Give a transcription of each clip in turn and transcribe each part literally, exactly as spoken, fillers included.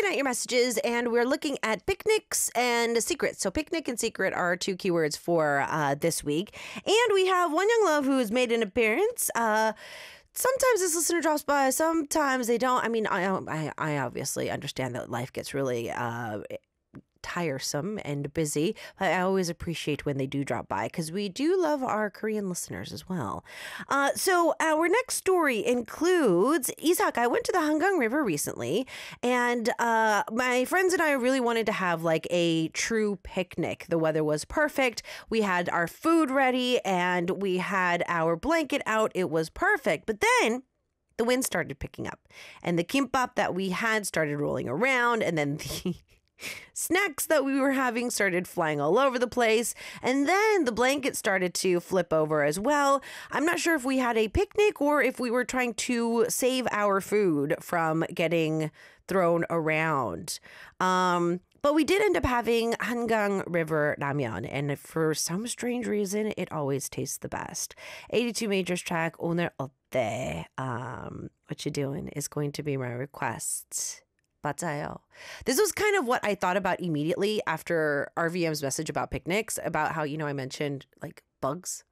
looking at your messages, and we're looking at picnics and secrets. So picnic and secret are two keywords for uh, this week. And we have One Young Love who has made an appearance. Uh, sometimes this listener drops by, sometimes they don't. I mean, I, I, I obviously understand that life gets really uh, tiresome and busy, but I always appreciate when they do drop by because we do love our Korean listeners as well. Uh, so our next story includes, Isak, I went to the Hangang River recently, and uh, my friends and I really wanted to have like a true picnic. The weather was perfect. We had our food ready and we had our blanket out. It was perfect. But then the wind started picking up and the kimbap that we had started rolling around, and then the snacks that we were having started flying all over the place. And then the blanket started to flip over as well. I'm not sure if we had a picnic or if we were trying to save our food from getting thrown around. Um, but we did end up having Hangang River ramyeon. And for some strange reason, it always tastes the best. eighty-two Majors track, 오늘 어때? Um, what you doing is going to be my request. 맞아요. This was kind of what I thought about immediately after R V M's message about picnics, about how, you know, I mentioned like bugs.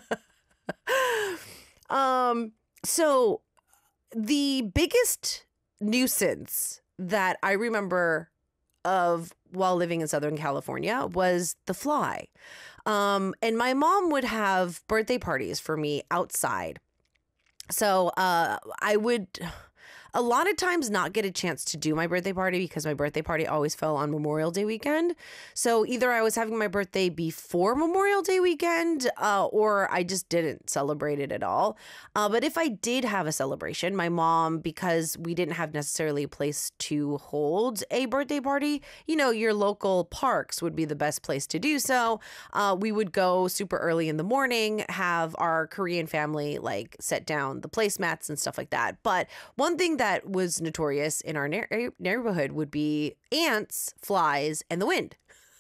um, so the biggest nuisance that I remember of while living in Southern California was the fly. Um, and my mom would have birthday parties for me outside. So uh, I would a lot of times not get a chance to do my birthday party because my birthday party always fell on Memorial Day weekend. So either I was having my birthday before Memorial Day weekend uh, or I just didn't celebrate it at all. Uh, but if I did have a celebration, my mom, because we didn't have necessarily a place to hold a birthday party, you know, your local parks would be the best place to do so. Uh, we would go super early in the morning, have our Korean family like set down the placemats and stuff like that. But one thing that that was notorious in our na- neighborhood would be ants, flies, and the wind.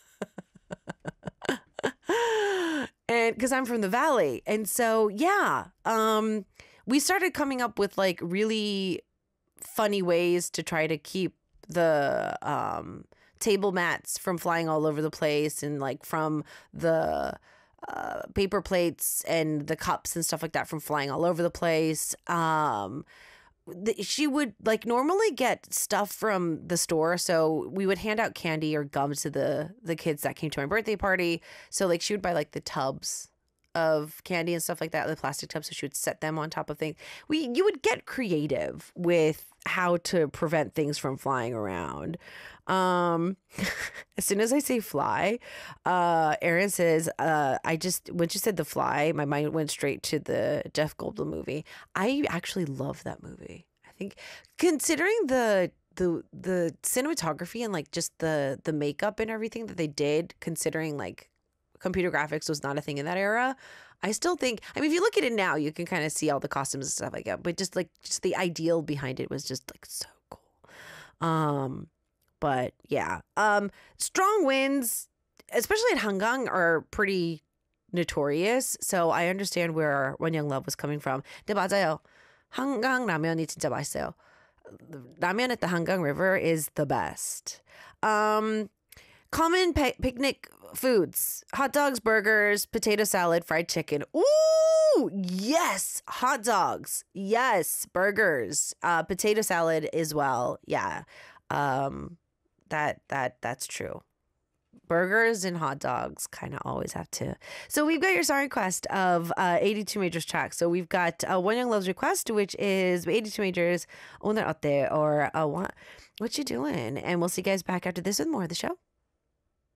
And because I'm from the valley. And so, yeah, um, we started coming up with like really funny ways to try to keep the um, table mats from flying all over the place, and like from the uh, paper plates and the cups and stuff like that from flying all over the place. Um, She would like normally get stuff from the store. So we would hand out candy or gum to the, the kids that came to my birthday party. So like she would buy like the tubs of candy and stuff like that, the plastic tubs. So she would set them on top of things. We, you would get creative with how to prevent things from flying around. Um, as soon as I say fly, uh, Aaron says, uh, I just, when she said the fly, my mind went straight to the Jeff Goldblum movie. I actually love that movie. I think considering the, the, the cinematography and like just the, the makeup and everything that they did, considering like computer graphics was not a thing in that era, I still think, I mean, if you look at it now, you can kind of see all the costumes and stuff like that, but just like, just the ideal behind it was just like so cool. Um, but yeah, um, strong winds, especially at Hangang, are pretty notorious. So I understand where One Young Love was coming from. 네, 맞아요. 한강 라면이 진짜 맛있어요. Ramen at the Hangang River is the best. Um, Common pe- picnic foods: hot dogs, burgers, potato salad, fried chicken. Ooh, yes. Hot dogs. Yes. Burgers. Uh, potato salad as well. Yeah. Um, that, that, that's true. Burgers and hot dogs kind of always have to. So we've got your song request of uh, eighty-two Majors tracks. So we've got uh, One Young Love's request, which is eighty-two Majors, 오늘 어때? Or uh, what, what you doing? And we'll see you guys back after this with more of the show.